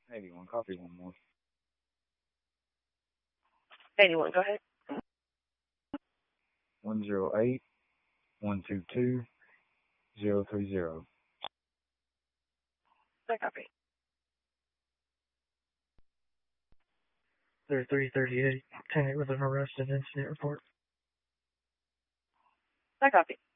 Hey, do you want coffee? One more. 81, go ahead. 108-122-030. I copy. They're 338. Tenant with an arrest and incident report. I copy.